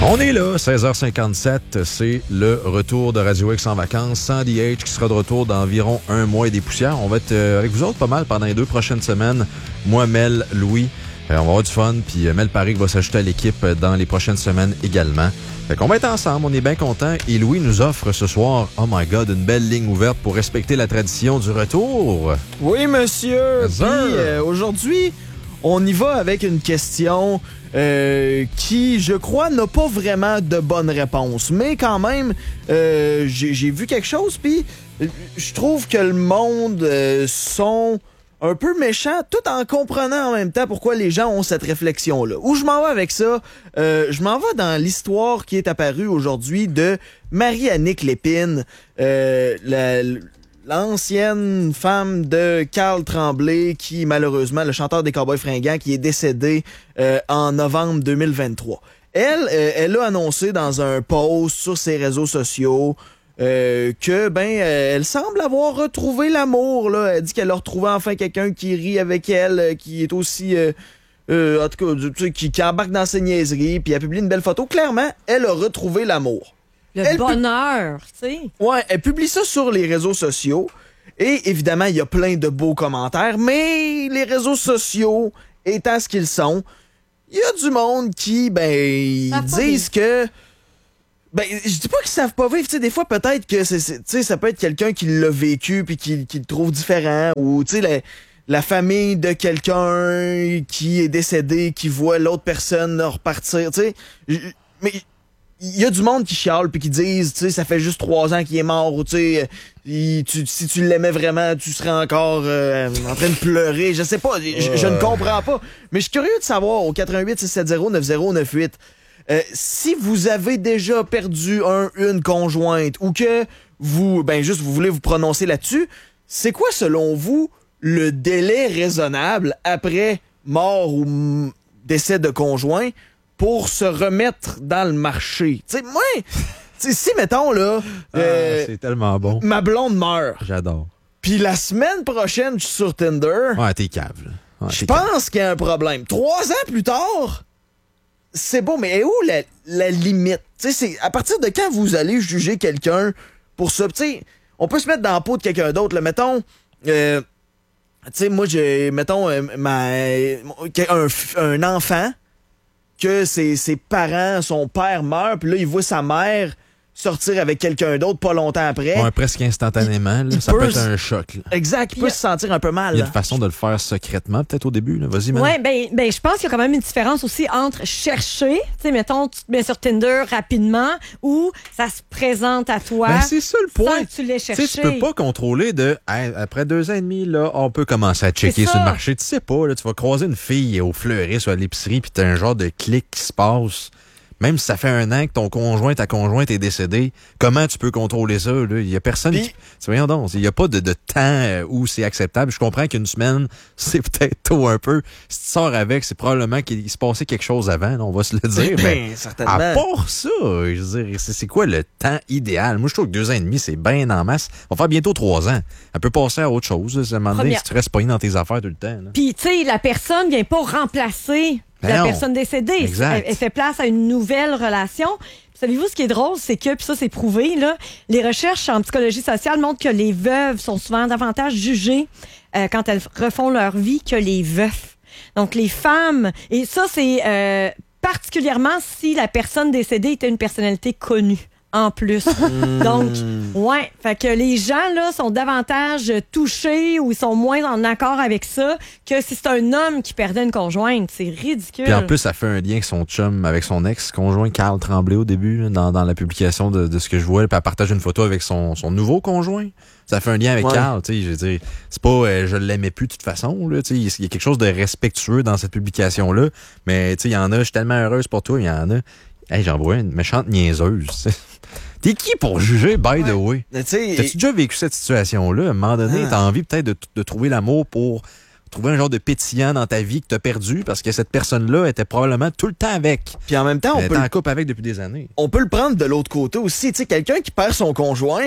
On est là, 16h57, c'est le retour de Radio X en vacances. Sandy H qui sera de retour dans environ un mois et des poussières. On va être avec vous autres pas mal pendant les 2 prochaines semaines. Moi, Mel, Louis, on va avoir du fun. Puis Mel Paris va s'ajouter à l'équipe dans les prochaines semaines également. Fait qu'on va être ensemble, on est bien contents. Et Louis nous offre ce soir, oh my God, une belle ligne ouverte pour respecter la tradition du retour. Oui, monsieur. Yes, Puis aujourd'hui, on y va avec une question qui, je crois, n'a pas vraiment de bonne réponse. Mais quand même, j'ai vu quelque chose, puis je trouve que le monde sont un peu méchants, tout en comprenant en même temps pourquoi les gens ont cette réflexion-là. Où je m'en vais avec ça? Je m'en vais dans l'histoire qui est apparue aujourd'hui de Marie-Annick Lépine, l'ancienne femme de Carl Tremblay, qui malheureusement, le chanteur des Cowboys Fringants, qui est décédé en novembre 2023. Elle a annoncé dans un post sur ses réseaux sociaux que elle semble avoir retrouvé l'amour. Là. Elle dit qu'elle a retrouvé enfin quelqu'un qui rit avec elle, qui est aussi en tout cas qui embarque dans ses niaiseries, puis elle publie une belle photo. Clairement, elle a retrouvé l'amour. Le bonheur, tu sais. Ouais, elle publie ça sur les réseaux sociaux. Et évidemment, il y a plein de beaux commentaires, mais les réseaux sociaux étant ce qu'ils sont, il y a du monde qui, disent que... je dis pas qu'ils savent pas vivre, tu sais, des fois, peut-être que ça peut être quelqu'un qui l'a vécu puis qui le trouve différent, ou, tu sais, la famille de quelqu'un qui est décédé, qui voit l'autre personne repartir, tu sais. Mais... il y a du monde qui chiale puis qui disent, tu sais, ça fait juste 3 ans qu'il est mort, ou tu sais, si tu l'aimais vraiment, tu serais encore en train de pleurer. Je sais pas, je ne comprends pas. Mais je suis curieux de savoir au 88 670 9098 si vous avez déjà perdu une conjointe ou que vous voulez vous prononcer là-dessus, c'est quoi selon vous le délai raisonnable après mort ou décès de conjoint pour se remettre dans le marché? Tu sais, moi, si, mettons, là... c'est tellement bon. Ma blonde meurt. J'adore. Puis la semaine prochaine, je suis sur Tinder. Ouais, t'es cave, là. Ouais, je pense qu'il y a un problème. 3 ans plus tard, c'est beau, mais est où la limite? Tu sais, c'est à partir de quand vous allez juger quelqu'un pour ça? Tu sais, on peut se mettre dans la peau de quelqu'un d'autre, là. Mettons... tu sais, moi, j'ai... Mettons, un enfant... que ses parents, son père meurt, puis là, il voit sa mère sortir avec quelqu'un d'autre pas longtemps après. Ouais, presque instantanément. Là, ça peut être un choc. Là. Exact, il peut se sentir un peu mal. Il y a une façon de le faire secrètement, peut-être au début. Là. Vas-y, Mel. Oui, je pense qu'il y a quand même une différence aussi entre chercher, tu sais, mettons, tu te mets sur Tinder rapidement, ou ça se présente à toi. C'est ça le point. Sans que tu l'aies cherché. Tu peux pas contrôler après 2 ans et demi, là, on peut commencer à checker sur le marché. Tu sais pas, là, tu vas croiser une fille au fleuriste ou à l'épicerie, puis t'as un genre de clic qui se passe. Même si ça fait 1 an que ta conjointe est décédée, comment tu peux contrôler ça? Là? Il y a personne qui... Voyons donc, il n'y a pas de temps où c'est acceptable. Je comprends qu'une semaine, c'est peut-être tôt un peu. Si tu sors avec, c'est probablement qu'il se passait quelque chose avant, là, on va se le dire. Mais certainement. À part ça, je veux dire, c'est quoi le temps idéal? Moi, je trouve que 2 ans et demi, c'est bien en masse. On va faire bientôt 3 ans. Elle peut passer à autre chose. À un moment donné, si tu restes pogné dans tes affaires tout le temps. Puis, tu sais, la personne vient pas remplacer la personne décédée. Elle fait place à une nouvelle relation. Puis, savez-vous ce qui est drôle, c'est que, puis ça c'est prouvé, là, les recherches en psychologie sociale montrent que les veuves sont souvent davantage jugées quand elles refont leur vie que les veufs. Donc les femmes, et ça c'est particulièrement si la personne décédée était une personnalité connue. En plus. Donc, ouais, fait que les gens, là, sont davantage touchés ou ils sont moins en accord avec ça que si c'est un homme qui perdait une conjointe. C'est ridicule. Puis en plus, ça fait un lien avec son chum, avec son ex-conjoint Carl Tremblay au début, là, dans la publication de ce que je vois. Puis elle partage une photo avec son nouveau conjoint. Ça fait un lien avec Carl, tu sais, je veux dire, c'est pas je l'aimais plus de toute façon, là, tu sais, il y a quelque chose de respectueux dans cette publication-là, mais tu sais, il y en a, je suis tellement heureuse pour toi, il y en a. Hey, j'en vois une méchante niaiseuse. T'es qui pour juger, by the way? T'as-tu déjà vécu cette situation-là? À un moment donné, t'as envie peut-être de trouver l'amour pour trouver un genre de pétillant dans ta vie que t'as perdu parce que cette personne-là était probablement tout le temps avec. Puis en même temps, on peut en couple avec depuis des années. On peut le prendre de l'autre côté aussi. Tu sais, quelqu'un qui perd son conjoint,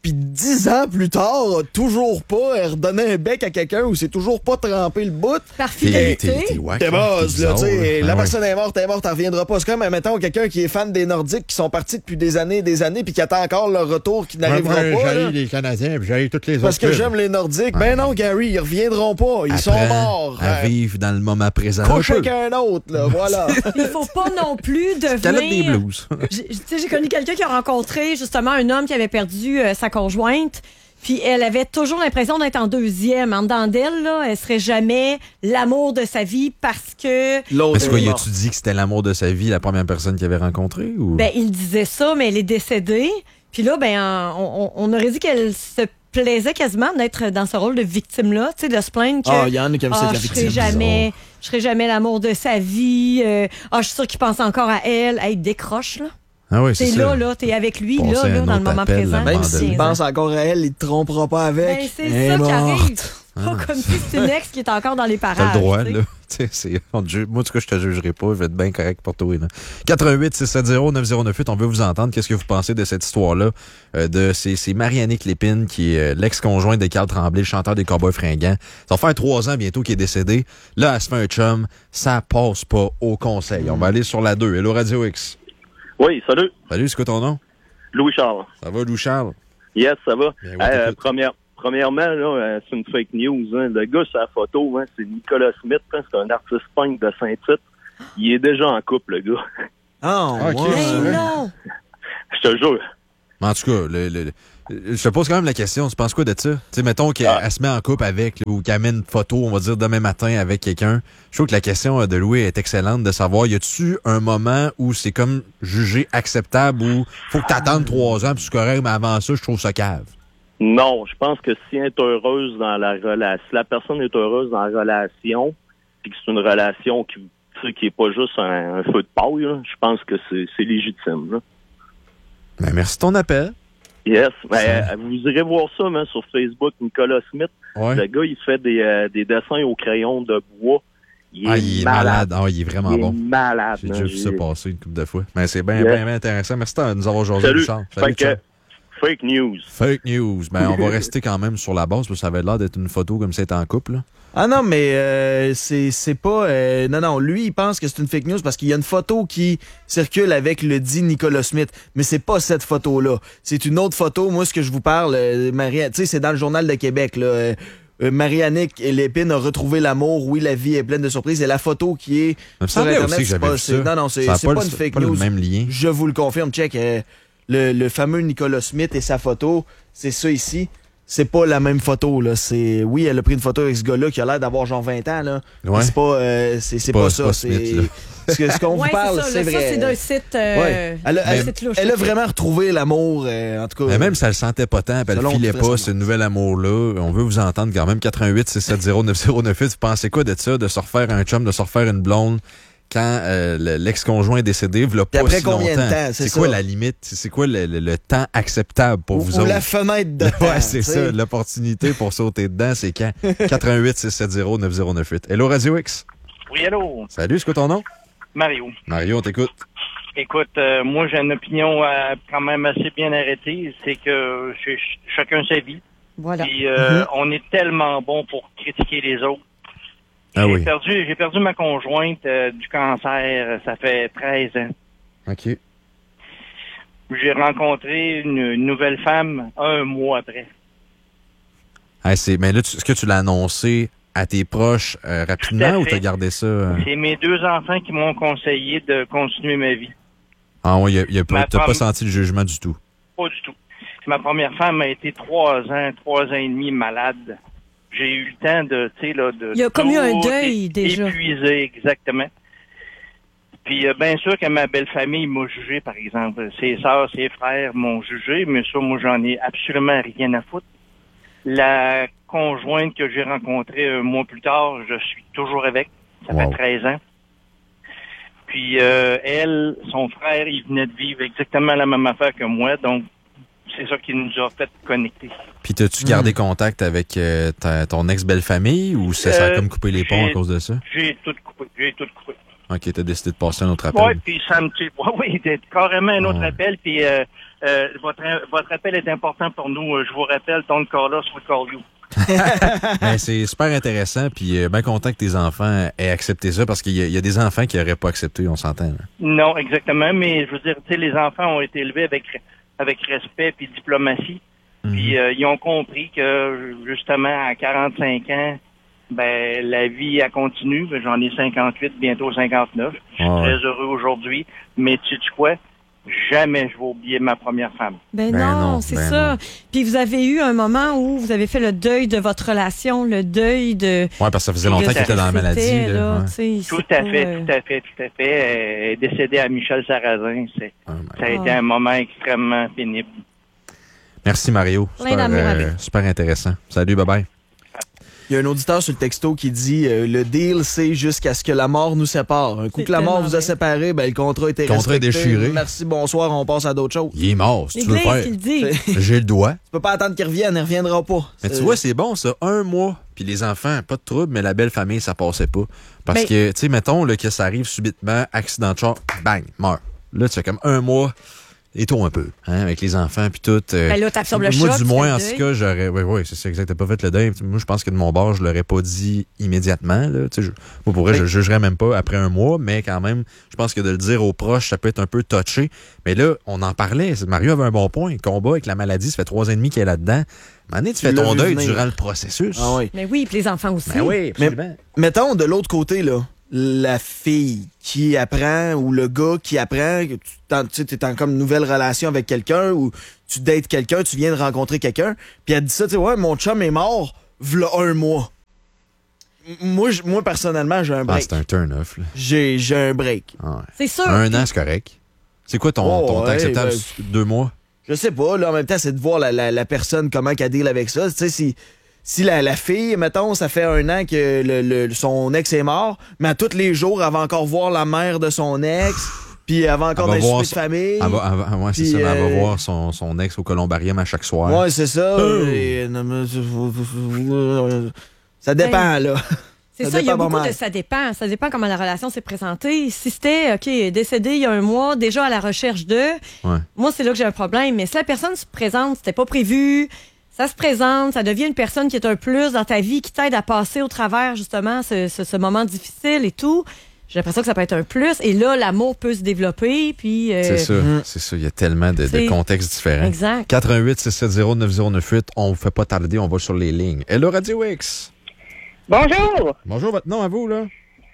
puis 10 ans plus tard, toujours pas redonné un bec à quelqu'un ou c'est toujours pas trempé le bout. Par fidélité. T'es boss, là, tu sais. La personne est morte, elle reviendra pas. C'est comme, mettons, quelqu'un qui est fan des Nordiques qui sont partis depuis des années puis qui attend encore leur retour qui n'arrivera pas. J'haïs les Canadiens puis j'haïs toutes les autres. Parce que j'aime les Nordiques. Ben non, Gary, ils reviendrent pas. Ils sont morts. À vivre dans le moment présent. Couche avec un autre, là, voilà. Il faut pas non plus devenir... des blues. J'ai connu quelqu'un qui a rencontré justement un homme qui avait perdu sa conjointe. Puis elle avait toujours l'impression d'être en deuxième. En dedans d'elle, là, elle serait jamais l'amour de sa vie parce que... Est-ce qu'il a-tu dit que c'était l'amour de sa vie, la première personne qu'il avait rencontrée? Ou... Ben, il disait ça, mais elle est décédée. Puis là, ben, on aurait dit qu'elle se plaisait quasiment d'être dans ce rôle de victime-là, tu sais, de se plaindre que... Ah, il y en a qui aiment ça, la victime. Je serai jamais l'amour de sa vie. Je suis sûre qu'il pense encore à elle. Hey, décroche, là. Ah oui, c'est ça. Là, t'es avec lui, là, dans le moment présent. Même s'il pense encore à elle, il te trompera pas avec. Ben, c'est ça qui arrive. Pas comme si c'est une ex qui est encore dans les parages. T'as le droit, là. Moi, en tout cas, je te jugerai pas. Je vais être bien correct pour toi. 88-670-9098, on veut vous entendre. Qu'est-ce que vous pensez de cette histoire-là? C'est Marie-Annick Lépine, qui est l'ex-conjointe de Carl Tremblay, le chanteur des Cowboys Fringants. Ça va faire 3 ans bientôt qu'il est décédé. Là, elle se fait un chum. Ça passe pas au conseil. On va aller sur la 2. Hello, Radio X. Oui, salut. Salut, c'est quoi ton nom? Louis-Charles. Ça va, Louis-Charles? Yes, ça va. Bien, Premièrement, là, c'est une fake news. Hein. Le gars sur la photo, hein, c'est Nicolas Smith. Hein, c'est un artiste punk de Saint-Tite. Il est déjà en couple, le gars. OK. Non. Je te jure. En tout cas, je te pose quand même la question. Tu penses quoi de ça? Tu sais, mettons qu'elle se met en couple avec, là, ou qu'elle met une photo, on va dire, demain matin avec quelqu'un. Je trouve que la question de Louis est excellente de savoir, y a-tu un moment où c'est comme jugé acceptable ou faut que t'attendes 3 ans puis c'est correct, mais avant ça, je trouve ça cave? Non, je pense que si elle est heureuse dans la relation, si la personne est heureuse dans la relation, puis que c'est une relation qui est pas juste un feu de paille, là, je pense que c'est légitime. Là. Ben, merci de ton appel. Yes. Vous irez voir ça sur Facebook, Nicolas Smith. Ouais. Le gars, il fait des dessins au crayon de bois. Il est malade. Ah, il est vraiment bon. Il est malade. J'ai déjà vu ça passer une couple de fois. Mais c'est bien intéressant. Merci de nous avoir aujourd'hui, Richard. Salut, Fake news. Fake news. Ben, on va rester quand même sur la base parce que ça avait l'air d'être une photo comme si c'était en couple. Là. Ah non, mais c'est pas... non, lui, il pense que c'est une fake news parce qu'il y a une photo qui circule avec le dit Nicolas Smith. Mais c'est pas cette photo-là. C'est une autre photo. Moi, ce que je vous parle, Marie, tu sais, c'est dans le Journal de Québec, là. Marie-Annick Lépine a retrouvé l'amour. Oui, la vie est pleine de surprises. Et la photo qui est sur Internet, aussi que j'avais vu ça. Non, c'est pas une fake news. Le même lien. Je vous le confirme. Check. Le fameux Nicolas Smith et sa photo, c'est ça ici. C'est pas la même photo, là. Oui, elle a pris une photo avec ce gars-là qui a l'air d'avoir genre 20 ans, là. Ouais. C'est pas ça. Ce qu'on vous parle, c'est vrai. Ça, c'est d'un site. Elle a vraiment retrouvé l'amour, en tout cas. Mais même si elle le sentait pas tant, elle filait pas ce nouvel amour-là. On veut vous entendre quand même. 88-670-9098. Vous pensez quoi de ça, de se refaire un chum, de se refaire une blonde? Quand l'ex-conjoint est décédé, il pas après si combien longtemps. De temps, c'est quoi la limite? C'est quoi le temps acceptable pour vous autres? Ou la fenêtre de temps. Ouais, c'est ça. L'opportunité pour sauter dedans, c'est quand? 88-670-9098. Hello, Radio X. Oui, hello. Salut, c'est quoi ton nom? Mario. Mario, on t'écoute. Écoute, moi, j'ai une opinion quand même assez bien arrêtée. C'est que chacun sa vie. Voilà. Puis, on est tellement bon pour critiquer les autres. J'ai perdu ma conjointe du cancer, ça fait 13 ans. OK. J'ai rencontré une nouvelle femme 1 mois après. Mais là, est-ce que tu l'as annoncé à tes proches rapidement ou t'as gardé ça? C'est mes 2 enfants qui m'ont conseillé de continuer ma vie. Ah oui, t'as pas senti le jugement du tout? Pas du tout. Ma première femme a été 3 ans et demi malade. J'ai eu le temps de, il y a comme eu un deuil, déjà. Épuisé, exactement. Puis, bien sûr que ma belle famille m'a jugé, par exemple. Ses sœurs, ses frères m'ont jugé, mais ça, moi, j'en ai absolument rien à foutre. La conjointe que j'ai rencontrée 1 mois plus tard, je suis toujours avec. Ça fait 13 ans. Puis, elle, son frère, il venait de vivre exactement la même affaire que moi, donc c'est ça qui nous a fait connecter. Puis, t'as-tu gardé contact avec ton ex-belle-famille ou ça a comme coupé les ponts à cause de ça? J'ai tout coupé. OK, t'as décidé de passer un autre appel. Oui, puis ça me tue. Oui, carrément un autre appel, puis votre appel est important pour nous. Je vous rappelle, don't call us, we call you. Ben, c'est super intéressant, puis bien content que tes enfants aient accepté ça, parce qu'il y a des enfants qui n'auraient pas accepté, on s'entend. Là. Non, exactement, mais je veux dire, tu sais, les enfants ont été élevés avec respect puis diplomatie, puis ils ont compris que, justement, à 45 ans, ben la vie, elle continue. J'en ai 58, bientôt 59. Je suis très heureux aujourd'hui, mais tu sais quoi? Jamais je vais oublier ma première femme. Ben non, c'est ça. Non. Puis vous avez eu un moment où vous avez fait le deuil de votre relation, le deuil de... Oui, parce que ça faisait longtemps qu'il était dans la maladie. Là. Ouais. Tout à fait. Elle est décédée à Michel Sarrazin. Ça a été un moment extrêmement pénible. Merci Mario. Super intéressant. Salut, bye-bye. Il y a un auditeur sur le texto qui dit le deal, c'est jusqu'à ce que la mort nous sépare. Un coup que la mort vous a séparé, ben, le contrat était respecté. Le contrat est déchiré. Merci, bonsoir, on passe à d'autres choses. Il est mort, si tu veux le faire. Dit. J'ai le doigt. Tu peux pas attendre qu'il revienne, il reviendra pas. Mais tu vois, c'est bon ça, 1 mois. Puis les enfants, pas de trouble, mais la belle famille, ça passait pas. Parce que, tu sais, mettons là, que ça arrive subitement, accident de char, bang, meurt. Là, tu fais comme 1 mois. Et toi un peu, hein, avec les enfants puis tout. Ben là, t'absorbes le choc. Moi, du moins, en tout cas, j'aurais... Oui, c'est ça, exact. T'as pas fait le deuil. Moi, je pense que de mon bord, je l'aurais pas dit immédiatement. Là. Moi, pour vrai, je jugerais même pas après 1 mois, mais quand même, je pense que de le dire aux proches, ça peut être un peu touché. Mais là, on en parlait. Mario avait un bon point. Combat avec la maladie, ça fait 3 ans et demi qu'elle est là-dedans. À un moment donné, tu fais ton deuil durant le processus. Ah oui. Mais oui, puis les enfants aussi. Ben oui, absolument. Mais mettons, de l'autre côté, là, la fille qui apprend ou le gars qui apprend que tu es en comme nouvelle relation avec quelqu'un ou tu dates quelqu'un, tu viens de rencontrer quelqu'un, puis elle dit ça, tu sais, ouais, mon chum est mort, v'là 1 mois. Moi, personnellement, j'ai un break. C'est un turn-off. J'ai un break. Ah ouais. C'est sûr. 1 an, c'est correct. C'est quoi ton temps acceptable? 2 mois? Je sais pas, là, en même temps, c'est de voir la personne, comment qu'elle deal avec ça. Tu sais, si la fille, mettons, ça fait 1 an que son ex est mort, mais à tous les jours, elle va encore voir la mère de son ex, puis elle va encore dans les soupers de famille. C'est ça, elle va voir son ex au columbarium à chaque soir. Ouais, c'est ça. Ça dépend, là. C'est ça, il y a beaucoup de ça dépend. Ça dépend comment la relation s'est présentée. Si c'était, OK, décédé il y a 1 mois, déjà à la recherche de... Ouais. Moi, c'est là que j'ai un problème. Mais si la personne se présente, c'était pas prévu... Ça se présente, ça devient une personne qui est un plus dans ta vie, qui t'aide à passer au travers, justement, ce moment difficile et tout. J'ai l'impression que ça peut être un plus. Et là, l'amour peut se développer, puis... C'est ça. Il y a tellement de contextes différents. Exact. 88-670-9098. On ne fait pas tarder, on va sur les lignes. Hello, Radio X. Bonjour. Bonjour, votre nom à vous, là?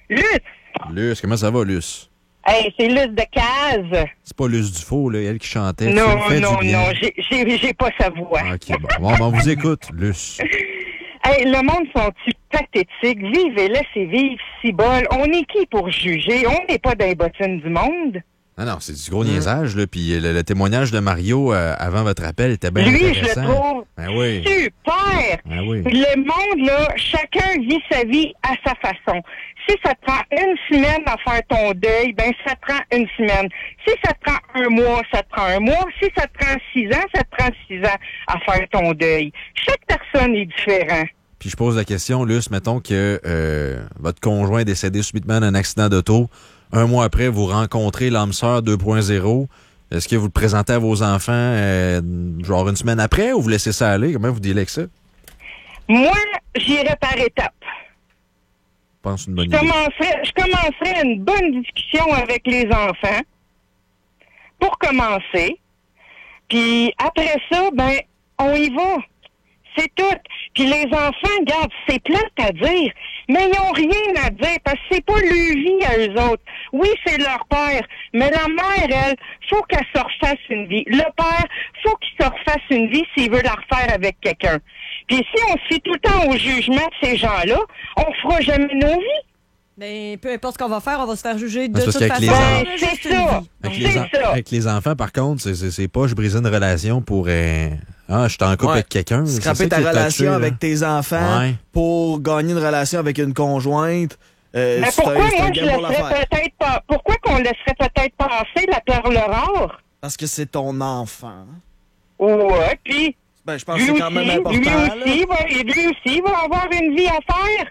Luce, comment ça va, Luce? Hey, c'est Luce de Case. C'est pas Luce Dufault, là, elle qui chantait. Non, j'ai pas sa voix. OK, bon, on vous écoute, Luce. Hey, le monde sont-ils pathétiques? Vivez, laissez vivre, si bol. On est qui pour juger? On n'est pas dans les bottines du monde. Non, c'est du gros niaisage, là. Puis le témoignage de Mario avant votre appel était bien intéressant. Lui, je le trouve super. Ben oui. Le monde, là, chacun vit sa vie à sa façon. Si ça te prend 1 semaine à faire ton deuil, ben ça te prend 1 semaine. Si ça te prend 1 mois, ça te prend 1 mois. Si ça te prend 6 ans, ça te prend 6 ans à faire ton deuil. Chaque personne est différente. Puis je pose la question, Luce, mettons que votre conjoint est décédé subitement d'un accident d'auto. 1 mois après, vous rencontrez l'âme sœur 2.0. Est-ce que vous le présentez à vos enfants genre 1 semaine après ou vous laissez ça aller? Comment vous dealez avec ça? Moi, j'irais par étapes. Je pense une bonne idée. Je commencerais une bonne discussion avec les enfants pour commencer. Puis après ça, ben, on y va. C'est tout. Puis les enfants, regarde, c'est plate à dire, mais ils n'ont rien à dire parce que c'est pas leur vie à eux autres. Oui, c'est leur père, mais la mère, elle, faut qu'elle se refasse une vie. Le père, faut qu'il se refasse une vie s'il veut la refaire avec quelqu'un. Puis si on se fie tout le temps au jugement de ces gens-là, on fera jamais nos vies. Mais peu importe ce qu'on va faire, on va se faire juger de toute façon. C'est ça. Avec les enfants, par contre, c'est pas je brise une relation pour... je suis en couple avec quelqu'un. Scraper ta relation avec tes enfants pour gagner une relation avec une conjointe. Mais pourquoi moi je laisserais peut-être pas... Pourquoi qu'on laisserait peut-être passer la perle rare? Parce que c'est ton enfant. Ouais, puis... Ben, je pense que c'est quand même important. Lui aussi va avoir une vie à faire.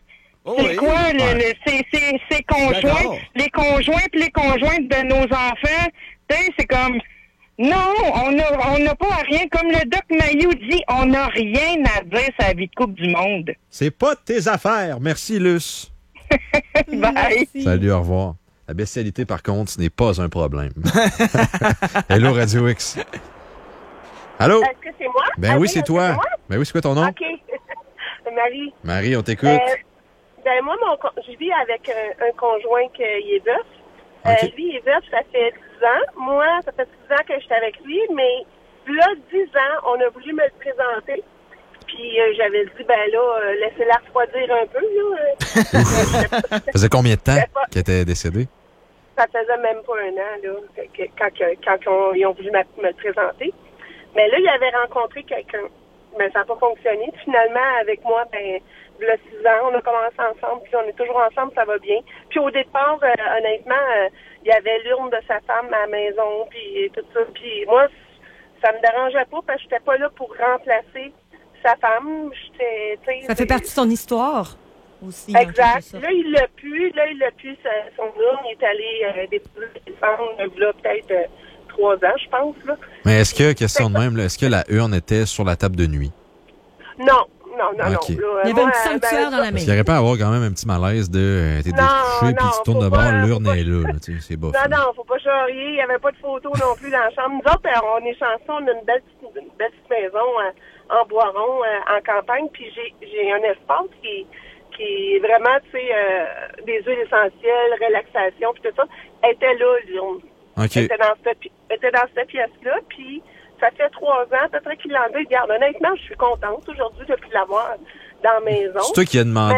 C'est quoi ces conjoints, les conjoints puis les conjointes de nos enfants? Tu sais, c'est comme... Non, on n'a pas rien. Comme le Doc Mayou dit, on n'a rien à dire sur la vie de couple du monde. C'est pas de tes affaires. Merci, Luce. Bye. Merci. Salut, au revoir. La bestialité, par contre, ce n'est pas un problème. Hello, Radio X. Allô? Est-ce que c'est moi? Ben oui, c'est toi. Ben oui, c'est quoi ton nom? OK. Marie. Marie, on t'écoute. Ben moi, je vis avec un conjoint qui est veuf. Okay. Lui, il est veuf, ça fait 10 ans. Moi, ça fait 6 ans que je suis avec lui, mais là, 10 ans, on a voulu me le présenter. Puis j'avais dit, ben là, laissez-la refroidir un peu. Là. Ça faisait combien de temps qu'il était décédé? Ça faisait même pas un an, là, quand ils ont voulu me le présenter. Mais là, il avait rencontré quelqu'un. Mais ça n'a pas fonctionné. Finalement, avec moi, ben, il y a 6 ans, on a commencé ensemble, puis on est toujours ensemble, ça va bien. Puis au départ, honnêtement, il y avait l'urne de sa femme à la maison, puis tout ça. Puis moi, ça me dérangeait pas parce que j'étais pas là pour remplacer sa femme. Ça fait partie de son histoire aussi. Exact. Là, il l'a pu. Son urne, il est allé défendre, là, peut-être 3 ans, je pense. Là. Mais est-ce que, question de même, là, est-ce que la urne était sur la table de nuit? Non. Okay. Là, il y avait un petit sanctuaire dans la maison. Parce qu'il n'aurait pas à avoir quand même un petit malaise de t'es découché puis tu tournes de bord, l'urne est là. C'est bof. Non, faut pas charrier. Il n'y avait pas de photos non plus dans la chambre. Nous autres, on est chanceux, on a une belle petite maison en Boiron, en campagne, puis j'ai un espace qui est vraiment, tu sais, des huiles essentielles, relaxation, puis tout ça. Elle était là, l'urne. Okay. Elle était dans cette pièce-là, puis ça fait 3 ans, peut-être qu'il l'en dit. Regarde, honnêtement, je suis contente aujourd'hui de plus l'avoir dans la maison. C'est toi qui as demandé